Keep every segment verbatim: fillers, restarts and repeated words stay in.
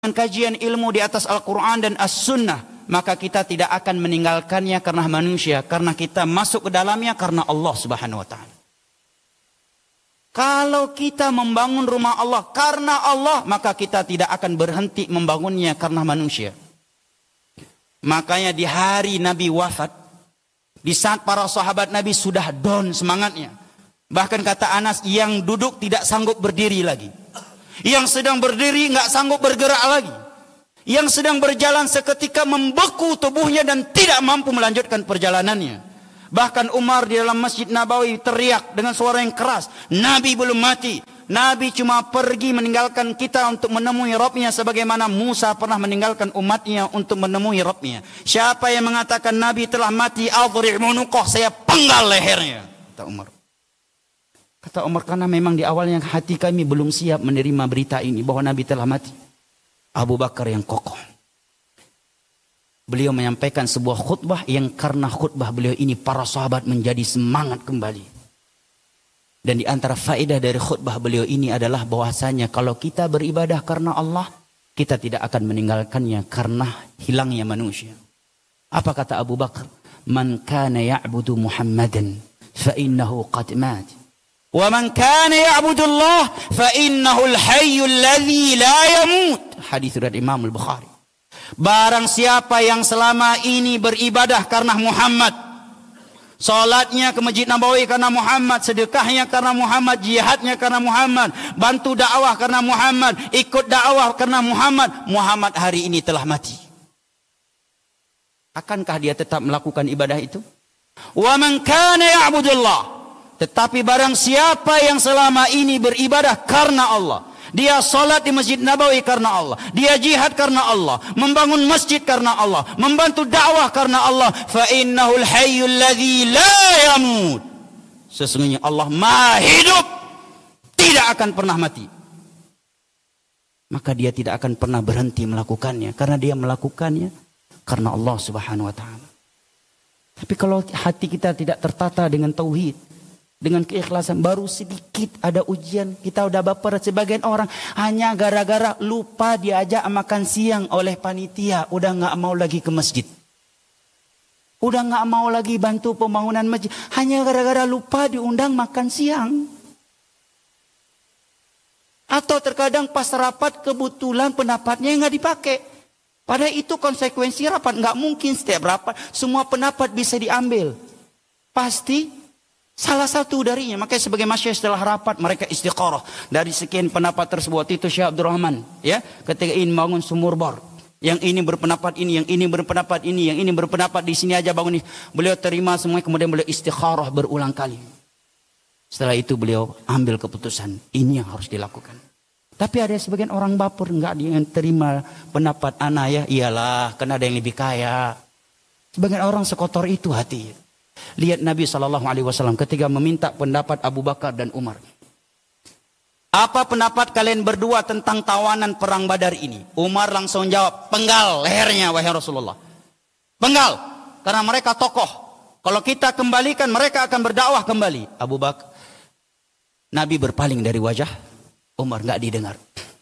kajian ilmu di atas Al-Quran dan As-Sunnah, maka kita tidak akan meninggalkannya karena manusia, karena kita masuk ke dalamnya karena Allah Subhanahu wa Ta'ala. Kalau kita membangun rumah Allah karena Allah, maka kita tidak akan berhenti membangunnya karena manusia. Makanya di hari Nabi wafat, di saat para sahabat Nabi sudah down semangatnya, bahkan kata Anas, yang duduk tidak sanggup berdiri lagi, yang sedang berdiri nggak sanggup bergerak lagi, yang sedang berjalan seketika membeku tubuhnya dan tidak mampu melanjutkan perjalanannya. Bahkan Umar di dalam Masjid Nabawi teriak dengan suara yang keras, Nabi belum mati, Nabi cuma pergi meninggalkan kita untuk menemui Rabbnya, sebagaimana Musa pernah meninggalkan umatnya untuk menemui Rabbnya. Siapa yang mengatakan Nabi telah mati, adri' munuqah, saya penggal lehernya, kata Umar. Kata Umar, karena memang di awalnya hati kami belum siap menerima berita ini bahwa Nabi telah mati. Abu Bakar yang kokoh. Beliau menyampaikan sebuah khutbah yang karena khutbah beliau ini para sahabat menjadi semangat kembali. Dan di antara faedah dari khutbah beliau ini adalah bahwasanya kalau kita beribadah karena Allah, kita tidak akan meninggalkannya karena hilangnya manusia. Apa kata Abu Bakar? Man kana ya'budu Muhammadan fa innahu qad mat. Wa man kana ya'budu Allah fa innahu al-hayyu alladhi la yamut. Hadis riwayat Imam Al-Bukhari. Barang siapa yang selama ini beribadah karena Muhammad, salatnya ke Masjid Nabawi karena Muhammad, sedekahnya karena Muhammad, jihadnya karena Muhammad, bantu dakwah karena Muhammad, ikut dakwah karena Muhammad, Muhammad hari ini telah mati. Akankah dia tetap melakukan ibadah itu? Wa man kana ya'budullah. Tetapi barang siapa yang selama ini beribadah karena Allah, dia salat di Masjid Nabawi karena Allah, dia jihad karena Allah, membangun masjid karena Allah, membantu dakwah karena Allah, fa innahul hayyul ladzi la yamut. Sesungguhnya Allah Maha hidup, tidak akan pernah mati. Maka dia tidak akan pernah berhenti melakukannya karena dia melakukannya karena Allah Subhanahu wa taala. Tapi kalau hati kita tidak tertata dengan tauhid, dengan keikhlasan, baru sedikit ada ujian, kita udah baper. Sebagian orang hanya gara-gara lupa diajak makan siang oleh panitia, udah nggak mau lagi ke masjid, udah nggak mau lagi bantu pembangunan masjid, hanya gara-gara lupa diundang makan siang. Atau terkadang pas rapat kebetulan pendapatnya nggak dipakai. Padahal itu konsekuensi rapat, nggak mungkin setiap rapat semua pendapat bisa diambil. Pasti salah satu darinya. Makanya sebagai masyarakat setelah rapat mereka istikharah dari sekian pendapat tersebut. Itu Syekh Abdul Rahman, ya, ketika ingin bangun sumur bor, yang ini berpendapat ini, yang ini berpendapat ini, yang ini berpendapat di sini aja bangun ini. Beliau terima semua, kemudian beliau istikharah berulang kali. Setelah itu beliau ambil keputusan, ini yang harus dilakukan. Tapi ada sebagian orang baper, enggak dia yang terima pendapat ana, ya iyalah karena ada yang lebih kaya. Sebagian orang sekotor itu hati. Lihat Nabi shallallahu alaihi wasallam ketika meminta pendapat Abu Bakar dan Umar. Apa pendapat kalian berdua tentang tawanan perang Badar ini? Umar langsung jawab, penggal lehernya wahai Rasulullah. Penggal, karena mereka tokoh. Kalau kita kembalikan mereka akan berdakwah kembali. Abu Bakar, Nabi berpaling dari wajah Umar, nggak didengar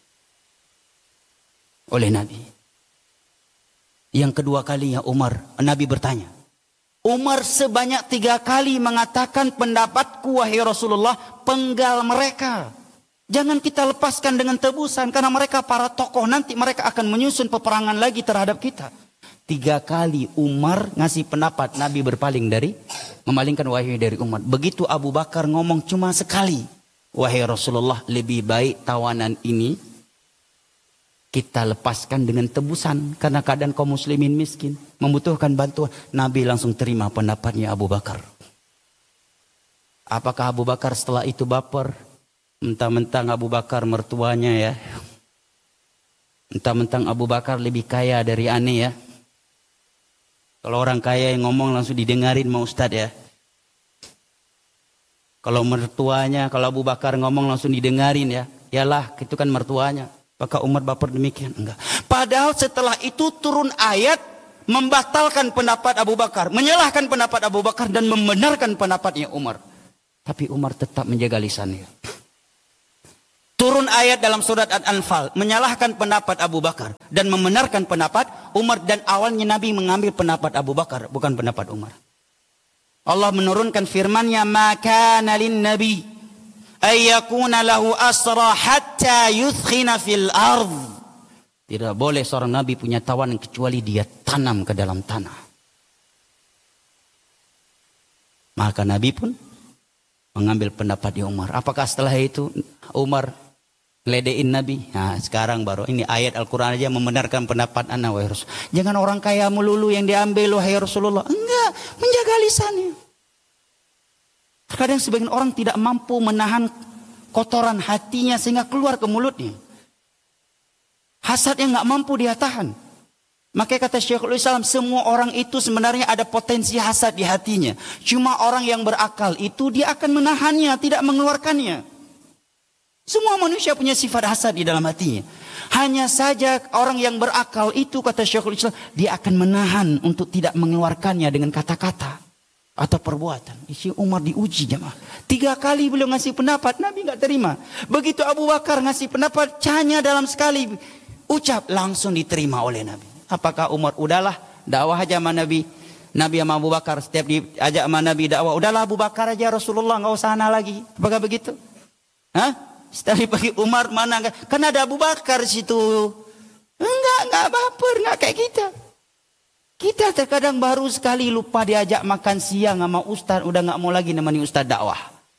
oleh Nabi. Yang kedua kalinya Umar, Nabi bertanya. Umar sebanyak tiga kali mengatakan pendapatku wahai Rasulullah, penggal mereka. Jangan kita lepaskan dengan tebusan, karena mereka para tokoh, nanti mereka akan menyusun peperangan lagi terhadap kita. Tiga kali Umar ngasih pendapat, Nabi berpaling dari, memalingkan wahyu dari Umar. Begitu Abu Bakar ngomong cuma sekali, wahai Rasulullah, lebih baik tawanan ini kita lepaskan dengan tebusan, karena keadaan kaum muslimin miskin, membutuhkan bantuan. Nabi langsung terima pendapatnya Abu Bakar. Apakah Abu Bakar setelah itu baper? Mentang-mentang Abu Bakar mertuanya, ya, mentang-mentang Abu Bakar lebih kaya dari ane, ya. Kalau orang kaya yang ngomong langsung didengarin mau Ustadz, ya. Kalau mertuanya, kalau Abu Bakar ngomong langsung didengarin, ya. Yalah, itu kan mertuanya. Maka Umar baper demikian? Enggak. Padahal setelah itu turun ayat membatalkan pendapat Abu Bakar, menyalahkan pendapat Abu Bakar dan membenarkan pendapatnya Umar. Tapi Umar tetap menjaga lisannya. Turun ayat dalam surat Al-Anfal menyalahkan pendapat Abu Bakar dan membenarkan pendapat Umar, dan awalnya Nabi mengambil pendapat Abu Bakar bukan pendapat Umar. Allah menurunkan firman-Nya, "Ma kana lin-nabi ay yakuna lahu asra hatta yudkhina fil ardh." Tidak boleh seorang nabi punya tawanan kecuali dia tanam ke dalam tanah. Maka Nabi pun mengambil pendapat di Umar. Apakah setelah itu Umar ledein Nabi? Nah, sekarang baru ini ayat Al-Quran aja membenarkan pendapat ana wahai Rasul. Jangan orang kaya melulu yang diambil wahai Rasulullah. Enggak, menjaga lisannya. Terkadang sebagian orang tidak mampu menahan kotoran hatinya sehingga keluar ke mulutnya. Hasadnya enggak mampu dia tahan. Makanya kata Syekhul Islam, semua orang itu sebenarnya ada potensi hasad di hatinya. Cuma orang yang berakal itu dia akan menahannya, tidak mengeluarkannya. Semua manusia punya sifat hasad di dalam hatinya. Hanya saja orang yang berakal itu, kata Syekhul Islam, dia akan menahan untuk tidak mengeluarkannya dengan kata-kata atau perbuatan. Isi Umar diuji jemaah. Tiga kali beliau ngasih pendapat, Nabi nggak terima. Begitu Abu Bakar ngasih pendapat, hanya dalam sekali ucap langsung diterima oleh Nabi. Apakah Umar udahlah dakwah aja sama Nabi? Nabi sama Abu Bakar setiap diajak sama Nabi dakwah, udahlah Abu Bakar aja Rasulullah, nggak usah ana lagi. Apakah begitu? Hah? Setelah dipanggil Umar mana? Kan ada Abu Bakar situ. Enggak, enggak baper, enggak kayak kita. Kita terkadang baru sekali lupa diajak makan siang sama ustaz, udah nggak mau lagi nemani ustaz dakwah.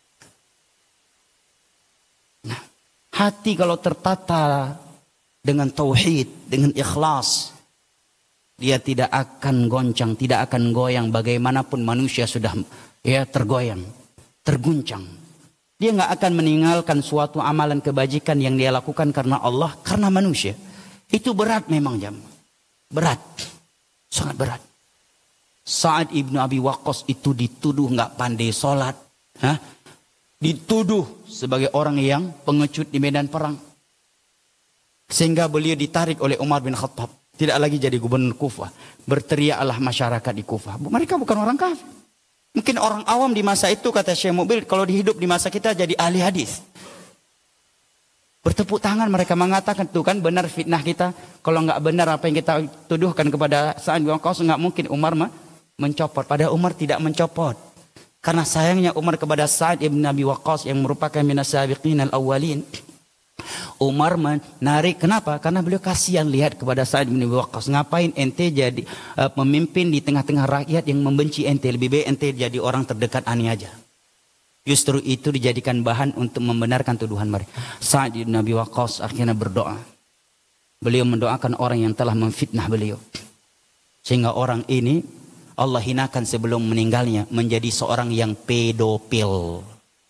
Nah, hati kalau tertata dengan tauhid, dengan ikhlas, dia tidak akan goncang, tidak akan goyang bagaimanapun manusia sudah ya tergoyang, terguncang. Dia nggak akan meninggalkan suatu amalan kebajikan yang dia lakukan karena Allah, karena manusia. Itu berat memang jam, berat, sangat berat. Sa'ad ibnu Abi Waqqas itu dituduh nggak pandai sholat, Hah? dituduh sebagai orang yang pengecut di medan perang, sehingga beliau ditarik oleh Umar bin Khattab. Tidak lagi jadi gubernur Kufah. Berteriaklah masyarakat di Kufah. Mereka bukan orang kafir. Mungkin orang awam di masa itu, kata Syekh Mubil, kalau dihidup di masa kita jadi ahli hadis. Bertepuk tangan mereka mengatakan, tuh kan benar fitnah kita. Kalau nggak benar apa yang kita tuduhkan kepada Sa'ad bin Waqqas, nggak mungkin Umar mencopot. Padahal Umar tidak mencopot. Karena sayangnya Umar kepada Sa'ad ibn Abi Waqqas yang merupakan minas sabiqin al-awwalin. Umar menarik, kenapa? Karena beliau kasihan lihat kepada Sa'ad bin Abi Waqqas. Ngapain ente jadi uh, pemimpin di tengah-tengah rakyat yang membenci ente? Lebih baik ente jadi orang terdekat ani aja. Justru itu dijadikan bahan untuk membenarkan tuduhan mereka. Sa'ad bin Abi Waqqas akhirnya berdoa. Beliau mendoakan orang yang telah memfitnah beliau. Sehingga orang ini Allah hinakan sebelum meninggalnya menjadi seorang yang pedofil.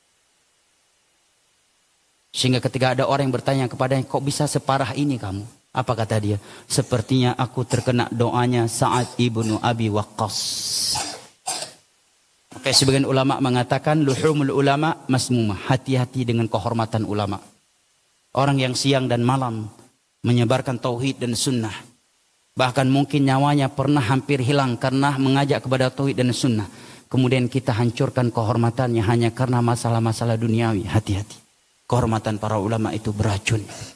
Sehingga ketika ada orang yang bertanya kepadanya, kok bisa separah ini kamu? Apa kata dia? Sepertinya aku terkena doanya Sa'ad ibnu Abi Waqqas. Oke, sebagian ulama mengatakan luhumul ulama masmumah. Hati-hati dengan kehormatan ulama. Orang yang siang dan malam menyebarkan tauhid dan sunnah. Bahkan mungkin nyawanya pernah hampir hilang karena mengajak kepada tauhid dan sunnah. Kemudian kita hancurkan kehormatannya hanya karena masalah-masalah duniawi. Hati-hati. Kehormatan para ulama itu beracun.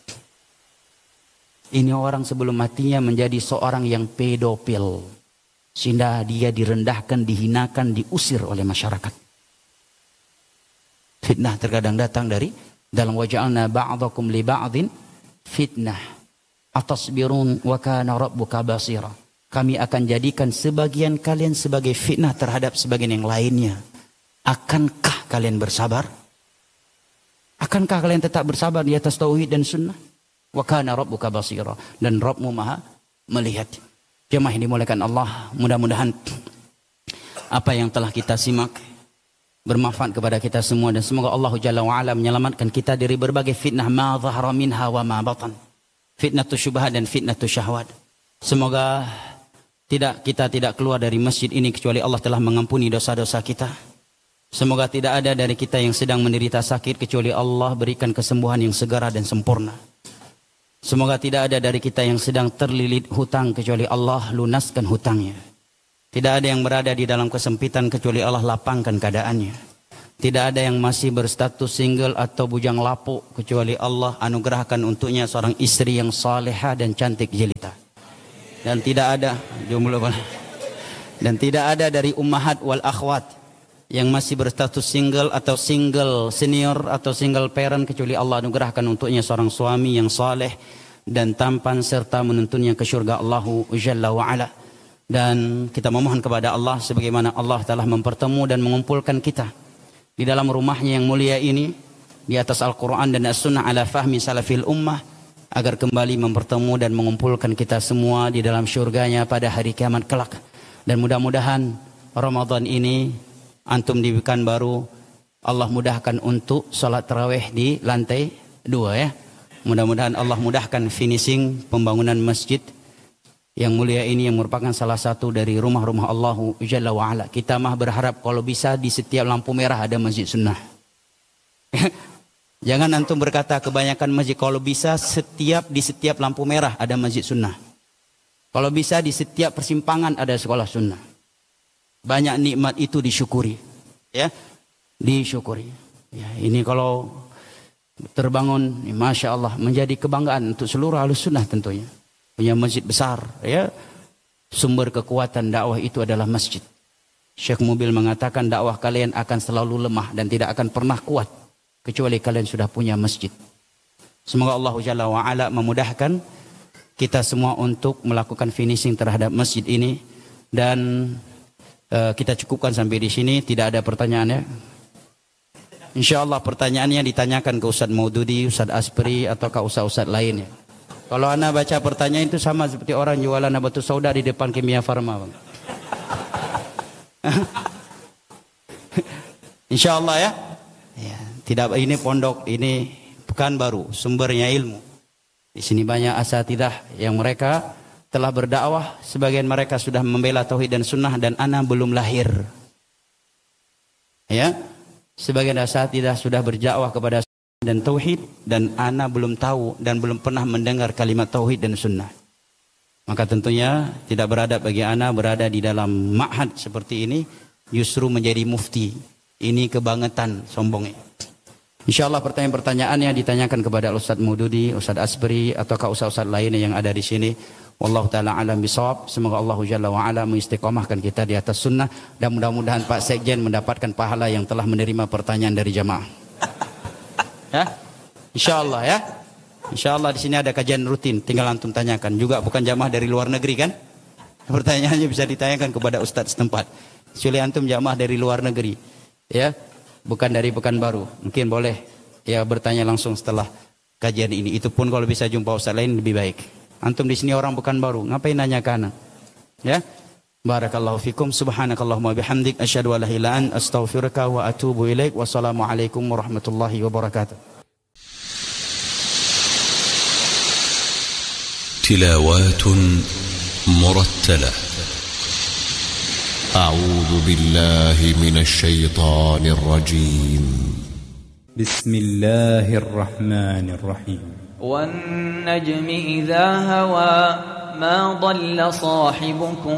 Ini orang sebelum matinya menjadi seorang yang pedofil. Sehingga dia direndahkan, dihinakan, diusir oleh masyarakat. Fitnah terkadang datang dari dalam waja'alna ba'dakum li ba'din fitnah. Atasbirun wa kana rabbuka basira. Kami akan jadikan sebagian kalian sebagai fitnah terhadap sebagian yang lainnya. Akankah kalian bersabar? Akankah kalian tetap bersabar di atas tauhid dan sunnah? Wa kana rabbuka basira. Dan Rabbmu maha melihat. Jemaah yang dimuliakan Allah, mudah-mudahan apa yang telah kita simak bermanfaat kepada kita semua, dan semoga Allah Jalla wa Ala menyelamatkan kita dari berbagai fitnah ma zahara minha wa ma batan. Fitnatus syubhat dan fitnatus syahwat. Semoga tidak kita tidak keluar dari masjid ini kecuali Allah telah mengampuni dosa-dosa kita. Semoga tidak ada dari kita yang sedang menderita sakit kecuali Allah berikan kesembuhan yang segera dan sempurna. Semoga tidak ada dari kita yang sedang terlilit hutang kecuali Allah lunaskan hutangnya. Tidak ada yang berada di dalam kesempitan kecuali Allah lapangkan keadaannya. Tidak ada yang masih berstatus single atau bujang lapuk kecuali Allah anugerahkan untuknya seorang istri yang salehah dan cantik jelita. Dan tidak ada jumlah dan tidak ada dari ummahat wal akhwat yang masih berstatus single atau single senior atau single parent kecuali Allah anugerahkan untuknya seorang suami yang saleh dan tampan serta menuntunnya ke syurga Allahu Jalla wa Ala. Dan kita memohon kepada Allah sebagaimana Allah telah mempertemu dan mengumpulkan kita di dalam rumahnya yang mulia ini di atas Al-Quran dan As-Sunnah ala fahmi salafil ummah agar kembali mempertemu dan mengumpulkan kita semua di dalam syurganya pada hari kiamat kelak. Dan mudah-mudahan Ramadan ini antum di Pekanbaru Allah mudahkan untuk salat tarawih di lantai dua ya. Mudah-mudahan Allah mudahkan finishing pembangunan masjid yang mulia ini yang merupakan salah satu dari rumah-rumah Allahu Jalla wa Ala. Kita mah berharap kalau bisa di setiap lampu merah ada masjid sunnah. Jangan antum berkata kebanyakan masjid, kalau bisa setiap di setiap lampu merah ada masjid sunnah. Kalau bisa di setiap persimpangan ada sekolah sunnah. Banyak nikmat itu disyukuri, ya, disyukuri. Ya, ini kalau terbangun, masya Allah, menjadi kebanggaan untuk seluruh ahlus sunnah tentunya. Punya masjid besar, ya. Sumber kekuatan dakwah itu adalah masjid. Syekh Mubil mengatakan dakwah kalian akan selalu lemah dan tidak akan pernah kuat kecuali kalian sudah punya masjid. Semoga Allah Jalla wa Ala memudahkan kita semua untuk melakukan finishing terhadap masjid ini. Dan uh, kita cukupkan sampai di sini. Tidak ada pertanyaannya. InsyaAllah pertanyaannya ditanyakan ke Ustadz Maududi, Ustadz Aspri, atau ke Ustadz-Ustadz lainnya. Kalau anda baca pertanyaan itu sama seperti orang jualan batu sauda di depan Kimia Farma, Bang. InsyaAllah ya. Ya, tidak, ini pondok, ini Pekanbaru, sumbernya ilmu. Di sini banyak asatidah yang mereka telah berdakwah, sebagian mereka sudah membela tauhid dan sunnah dan ana belum lahir. Ya. Sebagian asatidah sudah berdakwah kepada dan tauhid dan ana belum tahu dan belum pernah mendengar kalimat tauhid dan sunnah. Maka tentunya tidak beradab bagi ana berada di dalam ma'had seperti ini justru menjadi mufti. Ini kebangetan sombongnya. InsyaAllah pertanyaan-pertanyaannya ditanyakan kepada Ustadz Maududi, Ustadz Asbri, atau ke Ustadz-Ustadz lainnya yang ada di sini. Wallahu ta'ala alam bisawab. Semoga Allah Jalla wa Ala mengistiqomahkan kita di atas sunnah. Dan mudah-mudahan Pak Sekjen mendapatkan pahala yang telah menerima pertanyaan dari jamaah. Ya, InsyaAllah ya. InsyaAllah di sini ada kajian rutin. Tinggal antum tanyakan. Juga bukan jamaah dari luar negeri kan? Pertanyaannya bisa ditanyakan kepada Ustadz setempat. Kecuali antum jamaah dari luar negeri. Ya, bukan dari Pekanbaru. Mungkin boleh ya bertanya langsung setelah kajian ini. Itu pun kalau bisa jumpa Ustadz lain lebih baik. Antum di sini orang Pekanbaru, ngapain nanya ke ana? Ya. Barakallahu fikum, subhanakallahumma bihamdik, asyhadu an la ilaha illa anta, astaghfiruka wa atubu ilaik. Wassalamualaikum warahmatullahi wabarakatuh. Tilawatun murattalah. A'udzu billahi minasy syaithanir rajim. Bismillahirrahmanirrahim. وَالنَّجْمِ إِذَا هَوَى مَا ضَلَّ صَاحِبُكُمْ